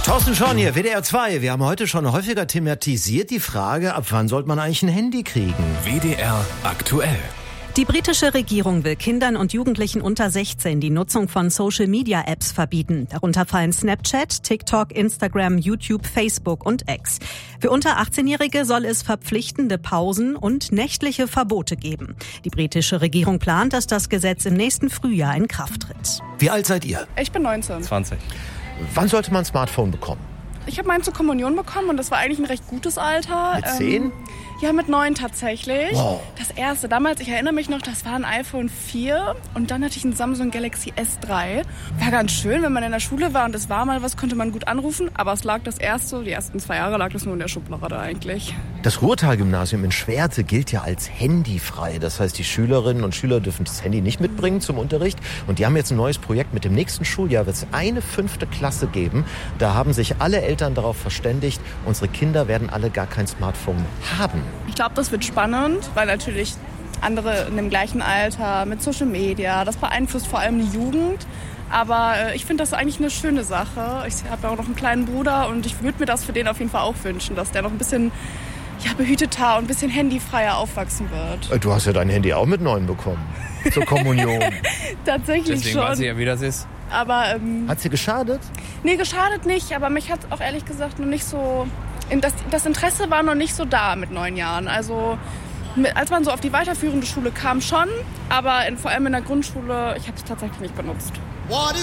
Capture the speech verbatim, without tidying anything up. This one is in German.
Thorsten Schorn hier, W D R zwei. Wir haben heute schon häufiger thematisiert die Frage, ab wann sollte man eigentlich ein Handy kriegen? W D R aktuell. Die britische Regierung will Kindern und Jugendlichen unter sechzehn die Nutzung von Social-Media-Apps verbieten. Darunter fallen Snapchat, TikTok, Instagram, YouTube, Facebook und X. Für unter achtzehnjährige soll es verpflichtende Pausen und nächtliche Verbote geben. Die britische Regierung plant, dass das Gesetz im nächsten Frühjahr in Kraft tritt. Wie alt seid ihr? Ich bin neunzehn. zwanzig. Wann sollte man ein Smartphone bekommen? Ich habe meinen zur Kommunion bekommen und das war eigentlich ein recht gutes Alter. Mit zehn? Ähm, ja, mit neun tatsächlich. Wow. Das erste, damals, ich erinnere mich noch, das war ein iPhone vier und dann hatte ich einen Samsung Galaxy S drei. War ganz schön, wenn man in der Schule war und es war mal was, konnte man gut anrufen, aber es lag das erste, die ersten zwei Jahre lag das nur in der Schublade eigentlich. Das Ruhrtal-Gymnasium in Schwerte gilt ja als handyfrei. Das heißt, die Schülerinnen und Schüler dürfen das Handy nicht mitbringen zum Unterricht. Und die haben jetzt ein neues Projekt. Mit dem nächsten Schuljahr wird es eine fünfte Klasse geben. Da haben sich alle Eltern darauf verständigt, unsere Kinder werden alle gar kein Smartphone haben. Ich glaube, das wird spannend, weil natürlich andere in dem gleichen Alter mit Social Media, das beeinflusst vor allem die Jugend. Aber äh, ich finde das eigentlich eine schöne Sache. Ich habe ja auch noch einen kleinen Bruder und ich würde mir das für den auf jeden Fall auch wünschen, dass der noch ein bisschen ja, behüteter und ein bisschen handyfreier aufwachsen wird. Du hast ja dein Handy auch mit neun bekommen. Zur Kommunion. Tatsächlich Deswegen schon. weiß sie ja, wie das ist. Aber, ähm, Hat sie geschadet? nee, geschadet nicht. Aber mich hat auch ehrlich gesagt noch nicht so... Das, das Interesse war noch nicht so da mit neun Jahren. Also mit, als man so auf die weiterführende Schule kam schon. Aber in, vor allem in der Grundschule, ich habe es tatsächlich nicht benutzt. What is